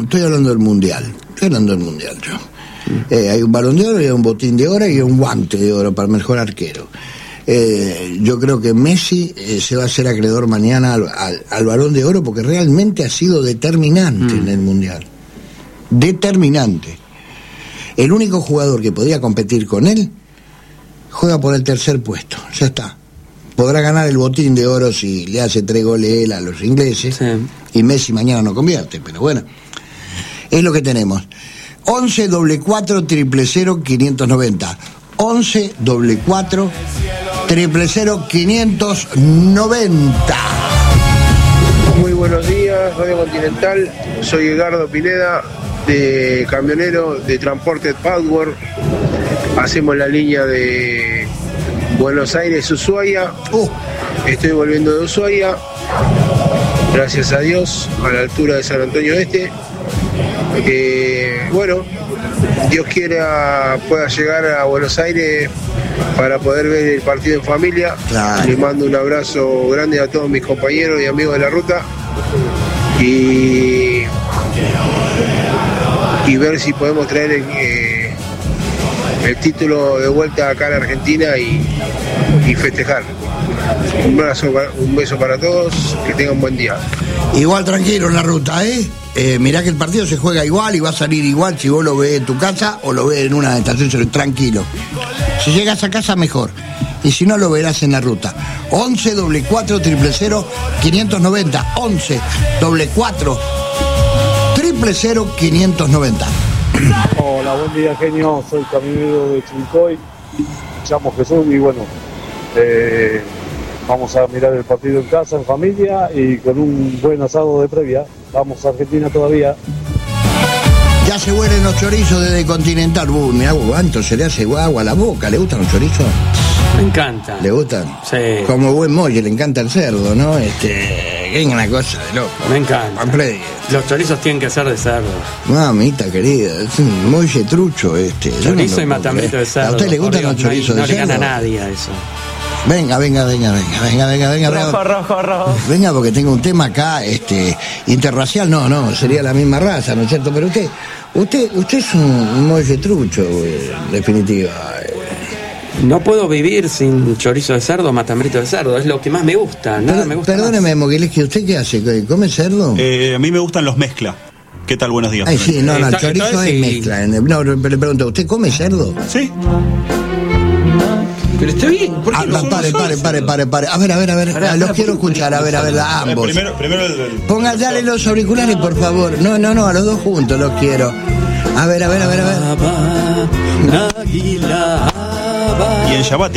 estoy hablando del Mundial. Yo. Hay un Balón de Oro y hay un Botín de Oro y un Guante de Oro para el mejor arquero. Yo creo que Messi se va a hacer acreedor mañana al Balón de Oro porque realmente ha sido determinante en el Mundial. Determinante. El único jugador que podía competir con él juega por el tercer puesto. Ya está. Podrá ganar el Botín de Oro si le hace 3 goles él a los ingleses. Sí. Y Messi mañana no convierte, pero bueno. Es lo que tenemos. 11 44 000 590. 11 44 000 590. Muy buenos días, Radio Continental. Soy Edgardo Pineda, de camionero de Transported Power. Hacemos la línea de Buenos Aires, Ushuaia. Estoy volviendo de Ushuaia, gracias a Dios, a la altura de San Antonio Este. Bueno, Dios quiera pueda llegar a Buenos Aires para poder ver el partido en familia. Claro. Les mando un abrazo grande a todos mis compañeros y amigos de la ruta y ver si podemos traer el título de vuelta acá en Argentina y festejar. Un beso para todos, que tengan un buen día. Igual tranquilo en la ruta, mirá que el partido se juega igual y va a salir igual si vos lo ves en tu casa o lo ves en una estación, tranquilo. Si llegas a casa mejor, y si no lo verás en la ruta. 11 44 000 590. 11 44 000 590. Hola, buen día, genio. Soy camionero de Chivilcoy. Me llamo Jesús y bueno, vamos a mirar el partido en casa, en familia y con un buen asado de previa. Vamos a Argentina todavía. Ya se huelen los chorizos desde Continental. Me hago guanto, se le hace agua a la boca. ¿Le gustan los chorizos? Me encantan. ¿Le gustan? Sí. Como buen molle, le encanta el cerdo, ¿no? Es una cosa de loco. Me encanta. Los chorizos tienen que ser de cerdo. Mamita querida, es un molle trucho Chorizo y matambrito de cerdo. ¿A usted le gustan los chorizos de cerdo? No le gana a nadie a eso. Venga. Rojo. Venga, porque tengo un tema acá, interracial, no, sería la misma raza, ¿no es cierto? Pero usted es un molle trucho, en definitiva. No puedo vivir sin chorizo de cerdo, matambrito de cerdo, es lo que más me gusta, nada me gusta. Perdóneme, Moguileski, ¿usted qué hace? ¿Come cerdo? A mí me gustan los mezcla. ¿Qué tal? Buenos días. Ay, sí, no, el chorizo es mezcla. No, pero le pregunto, ¿usted come cerdo? Sí. Pero está bien. Pare. A ver, los quiero escuchar, a ver, a ambos. Primero Póngale los auriculares, por favor. No, a los dos juntos los quiero. A ver. Y en Shabbat